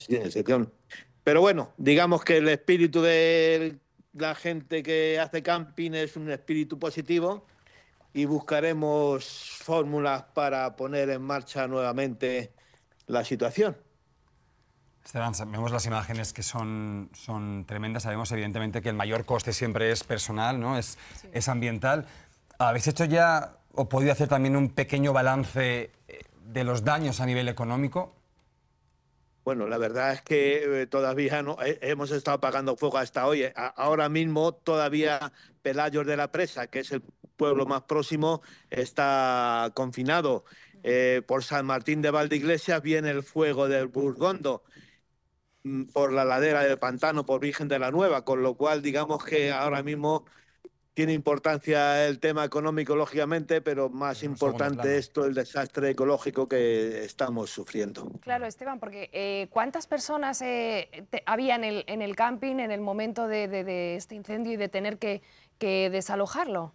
sin excepción. Pero bueno, digamos que el espíritu de la gente que hace camping es un espíritu positivo y buscaremos fórmulas para poner en marcha nuevamente la situación. Esteban, vemos las imágenes que son tremendas. Sabemos evidentemente que el mayor coste siempre es personal, ¿no? Es ambiental. ¿Habéis hecho ya o podido hacer también un pequeño balance de los daños a nivel económico? Bueno, la verdad es que todavía no hemos estado apagando fuego hasta hoy. Ahora mismo todavía Pelayos de la Presa, que es el pueblo más próximo, está confinado. Por San Martín de Valdeiglesias viene el fuego del Burgondo, por la ladera del Pantano, por Virgen de la Nueva, con lo cual digamos que ahora mismo tiene importancia el tema económico, lógicamente, pero más En un segundo importante plano. esto, el desastre ecológico que estamos sufriendo. Claro, Esteban, porque ¿cuántas personas había en el camping en el momento de este incendio y de tener que desalojarlo?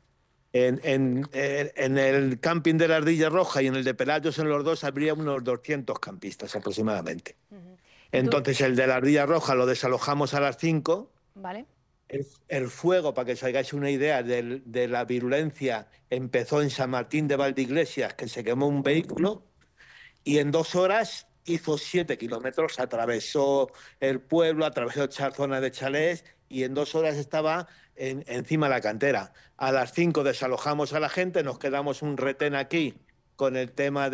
En el camping de la Ardilla Roja y en el de Pelayos, en los dos, habría unos 200 campistas aproximadamente. ¿Y tú? Entonces, el de la Ardilla Roja lo desalojamos a las 5. ¿Vale? El fuego, para que os hagáis una idea de la virulencia, empezó en San Martín de Valdeiglesias, que se quemó un vehículo, y en 2 horas hizo 7 kilómetros, atravesó el pueblo, atravesó zonas de chalés, y en 2 horas estaba encima de la cantera. A las 5 desalojamos a la gente, nos quedamos un retén aquí con el tema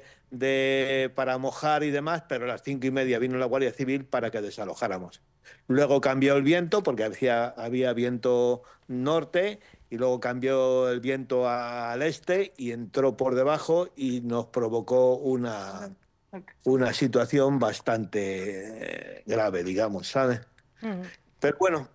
para mojar y demás, pero a las 5:30 vino la Guardia Civil para que desalojáramos. Luego cambió el viento, porque había viento norte, y luego cambió el viento al este y entró por debajo y nos provocó una situación bastante grave, digamos, ¿sabes? Pero bueno,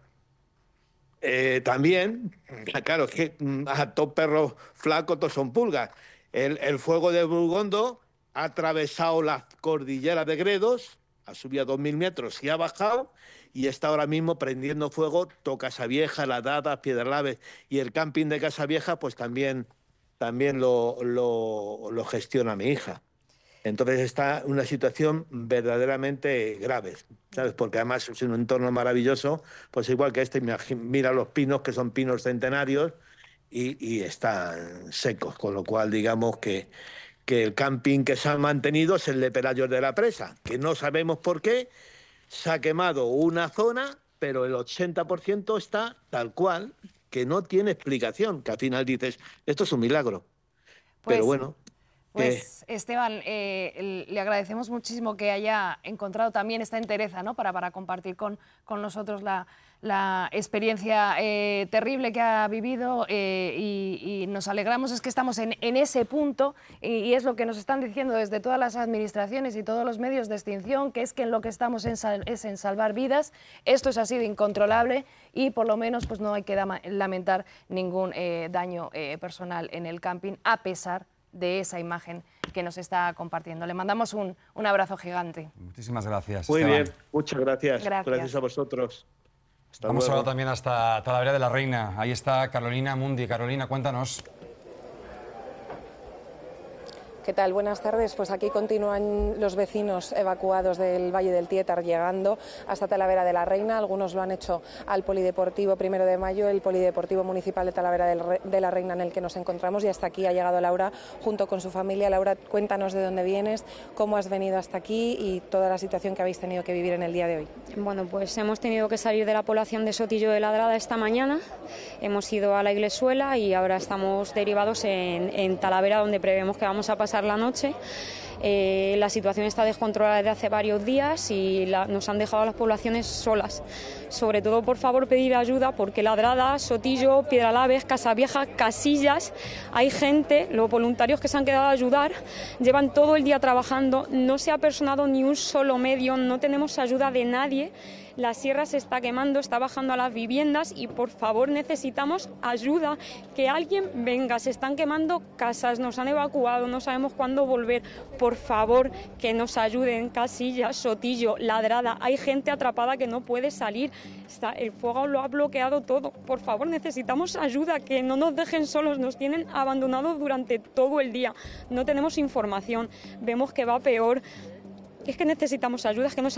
también, claro, es que a todo perro flaco todos son pulgas. El fuego de Burgondo ha atravesado la cordillera de Gredos, ha subido a 2.000 metros y ha bajado, y está ahora mismo prendiendo fuego todo Casavieja, Las Dadas, Piedralaves, y el camping de Casavieja pues también lo gestiona mi hija. Entonces está una situación verdaderamente grave, ¿sabes? Porque además es un entorno maravilloso, pues igual que este, mira los pinos, que son pinos centenarios, y están secos, con lo cual digamos que el camping que se ha mantenido es el de Pelayos de la Presa, que no sabemos por qué se ha quemado una zona, pero el 80% está tal cual, que no tiene explicación, que al final dices, esto es un milagro. Pero Pues, bueno, que... pues Esteban, le agradecemos muchísimo que haya encontrado también esta entereza, ¿no? para compartir con nosotros la experiencia terrible que ha vivido, y nos alegramos, es que estamos en ese punto, y es lo que nos están diciendo desde todas las administraciones y todos los medios de extinción, que es que en lo que estamos es en salvar vidas. Esto es así de incontrolable y por lo menos pues no hay que lamentar ningún daño personal en el camping, a pesar de esa imagen que nos está compartiendo. Le mandamos un abrazo gigante. Muchísimas gracias, Muy Esteban. bien, muchas gracias. Gracias. Gracias a vosotros. Hasta Vamos luego. ahora también hasta Talavera de la Reina. Ahí está Carolina Mundi. Carolina, cuéntanos. ¿Qué tal? Buenas tardes. Pues aquí continúan los vecinos evacuados del Valle del Tietar llegando hasta Talavera de la Reina. Algunos lo han hecho al Polideportivo 1 de Mayo, el Polideportivo Municipal de Talavera de la Reina, en el que nos encontramos, y hasta aquí ha llegado Laura junto con su familia. Laura, cuéntanos de dónde vienes, cómo has venido hasta aquí y toda la situación que habéis tenido que vivir en el día de hoy. Bueno, pues hemos tenido que salir de la población de Sotillo de Ladrada esta mañana. Hemos ido a la Iglesuela y ahora estamos derivados en Talavera, donde prevemos que vamos a pasar la noche. La situación está descontrolada desde hace varios días y nos han dejado a las poblaciones solas. Sobre todo, por favor, pedir ayuda, porque Ladrada, Sotillo, Piedralaves, Casavieja, Casillas, hay gente, los voluntarios que se han quedado a ayudar, llevan todo el día trabajando, no se ha personado ni un solo medio, no tenemos ayuda de nadie. La sierra se está quemando, está bajando a las viviendas y por favor necesitamos ayuda, que alguien venga. Se están quemando casas, nos han evacuado, no sabemos cuándo volver. Por favor, que nos ayuden. Casillas, Sotillo, Ladrada, hay gente atrapada que no puede salir. El fuego lo ha bloqueado todo. Por favor, necesitamos ayuda, que no nos dejen solos, nos tienen abandonados durante todo el día. No tenemos información, vemos que va peor. Es que necesitamos ayuda, es que nos